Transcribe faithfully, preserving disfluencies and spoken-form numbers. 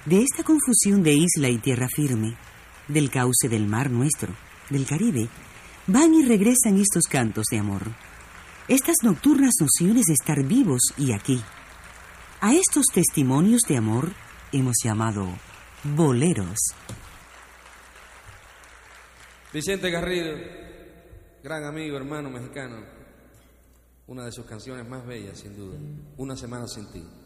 De esta confusión de isla y tierra firme, del cauce del mar nuestro, del Caribe, van y regresan estos cantos de amor, estas nocturnas nociones de estar vivos y aquí. A estos testimonios de amor hemos llamado boleros. Vicente Garrido, gran amigo, hermano mexicano, una de sus canciones más bellas, sin duda, Una semana sin ti.